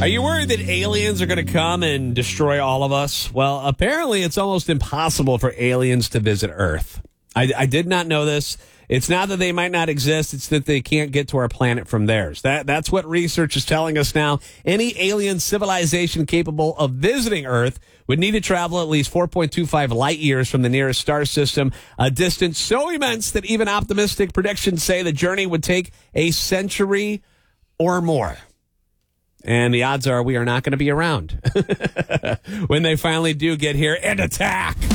Are you worried that aliens are going to come and destroy all of us? Well, apparently it's almost impossible for aliens to visit Earth. I did not know this. It's not that they might not exist. It's that they can't get to our planet from theirs. That's what research is telling us now. Any alien civilization capable of visiting Earth would need to travel at least 4.25 light years from the nearest star system, a distance so immense that even optimistic predictions say the journey would take a century or more. And the odds are we are not going to be around when they finally do get here and attack.